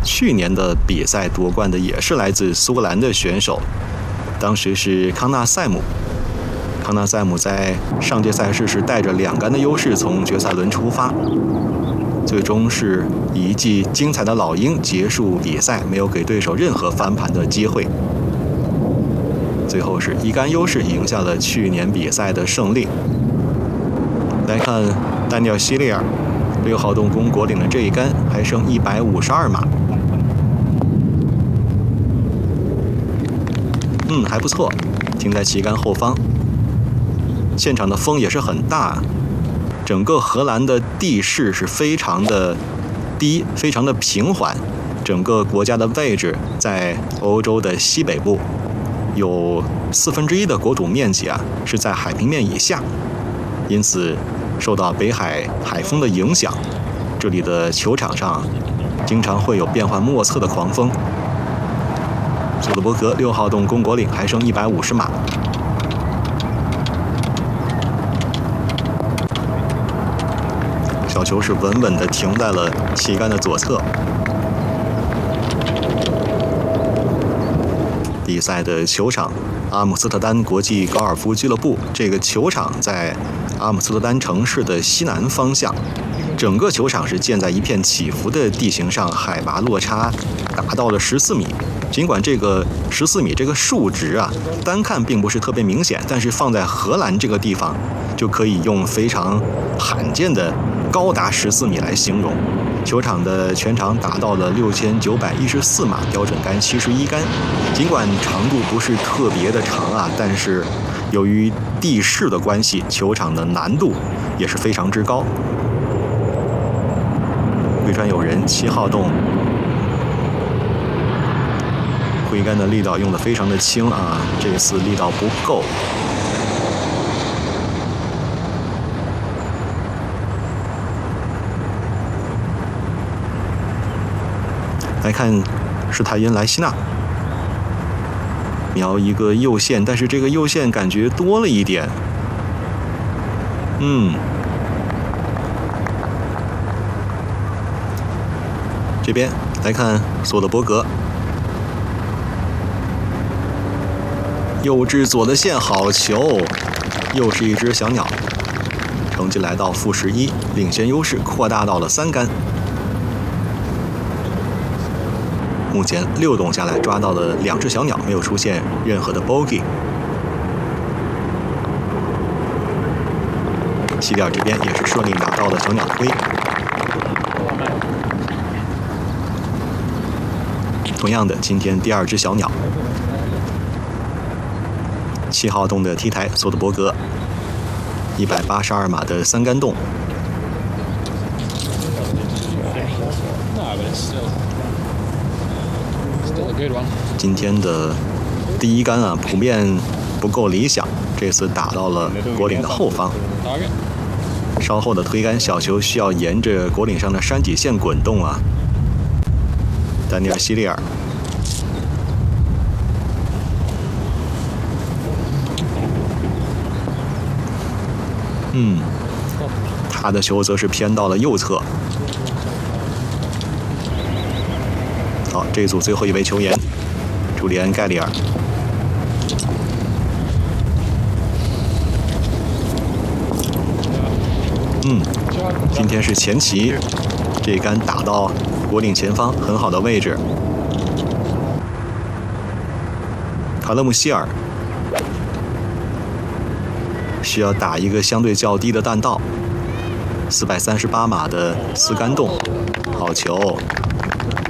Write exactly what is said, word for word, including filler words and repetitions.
去年的比赛夺冠的也是来自苏格兰的选手，当时是康纳塞姆。康纳塞姆在上届赛事是带着两杆的优势从决赛轮出发，最终是以一记精彩的老鹰结束比赛，没有给对手任何翻盘的机会。最后是一杆优势赢下了去年比赛的胜利。来看丹尼尔·希利尔六号洞公果岭的这一杆还剩一百五十二码，嗯，还不错，停在旗杆后方。现场的风也是很大，整个荷兰的地势是非常的低，非常的平缓。整个国家的位置在欧洲的西北部，有四分之一的国土面积啊是在海平面以下，因此受到北海海风的影响，这里的球场上经常会有变幻莫测的狂风。索德伯格六号洞公果岭还剩一百五十码。小球是稳稳地停在了旗杆的左侧。比赛的球场，阿姆斯特丹国际高尔夫俱乐部。这个球场在阿姆斯特丹城市的西南方向，整个球场是建在一片起伏的地形上，海拔落差达到了十四米。尽管这个十四米这个数值啊，单看并不是特别明显，但是放在荷兰这个地方，就可以用非常罕见的高达十四米来形容。球场的全长达到了六千九百一十四码，标准杆七十一杆。尽管长度不是特别的长啊，但是由于地势的关系，球场的难度也是非常之高。贵川友人七号洞挥杆的力道用得非常的轻啊，这次力道不够。来看是泰因莱希纳瞄一个右线，但是这个右线感觉多了一点。嗯，这边来看索德伯格，右至左的线，好球，又是一只小鸟。成绩来到负十一，领先优势扩大到了三杆。目前六洞下来抓到了两只小鸟，没有出现任何的 bogey。希利尔这边也是顺利拿到了小鸟推。同样的，今天第二只小鸟，七号洞的 T 台索德伯格，一百八十二码的三杆洞。今天的第一杆啊，普遍不够理想，这次打到了果岭的后方。稍后的推杆小球需要沿着果岭上的山脊线滚动啊。丹尼尔·希利尔，嗯，他的球则是偏到了右侧。好，这一组最后一位球员，朱利安·盖里尔。嗯，今天是前旗，这一杆打到果岭前方，很好的位置。卡勒姆·希尔需要打一个相对较低的弹道，四百三十八码的四杆洞，好球。